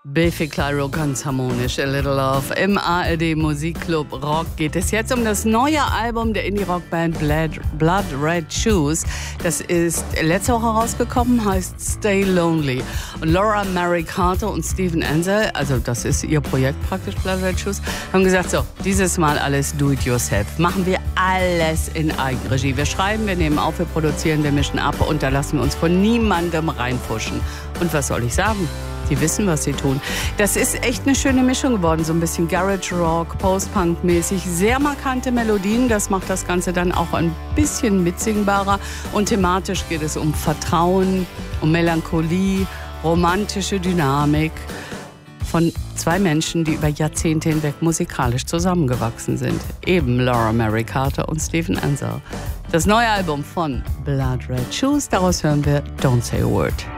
Biffy Clyro ganz harmonisch, A Little Love. Im ARD Musikclub Rock geht es jetzt um das neue Album der Indie-Rock-Band Blood Red Shoes. Das ist letzte Woche rausgekommen, heißt Stay Lonely. Und Laura Mary Carter und Steven Ansel, also das ist ihr Projekt praktisch, Blood Red Shoes, haben gesagt, so, dieses Mal alles do-it-yourself. Machen wir alles in Eigenregie. Wir schreiben, wir nehmen auf, wir produzieren, wir mischen ab und da lassen wir uns von niemandem reinpfuschen. Und was soll ich sagen? Die wissen, was sie tun. Das ist echt eine schöne Mischung geworden. So ein bisschen Garage Rock, Post-Punk-mäßig. Sehr markante Melodien. Das macht das Ganze dann auch ein bisschen mitsingbarer. Und thematisch geht es um Vertrauen, um Melancholie, romantische Dynamik von zwei Menschen, die über Jahrzehnte hinweg musikalisch zusammengewachsen sind. Eben Laura Mary Carter und Steven Ansel. Das neue Album von Blood Red Shoes. Daraus hören wir Don't Say a Word.